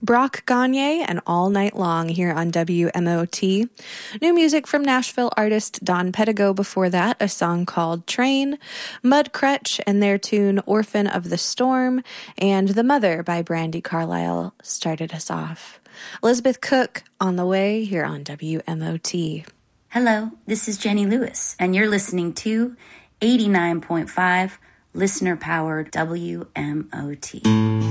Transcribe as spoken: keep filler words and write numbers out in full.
Brock Gagne and All Night Long here on W M O T. New music from Nashville artist Don Pedigo before that, a song called Train, Mudcrutch and their tune Orphan of the Storm, and The Mother by Brandi Carlile started us off. Elizabeth Cook on the way here on W M O T. Hello, this is Jenny Lewis, and you're listening to eighty-nine point five listener-powered W M O T.